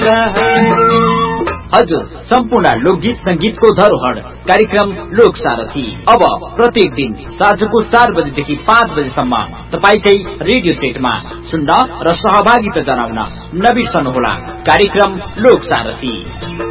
हजुर, सम्पूर्ण लोकगीत संगीतको धरोहर कार्यक्रम लोक सारथी अब प्रत्येक दिन साँझको 4 बजेदेखि 5 बजेसम्म तपाईकै रेडियो सेटमा सुन्न र सहभागिता जनाउन नबिर्सनुहोला कार्यक्रम लोक सारथी।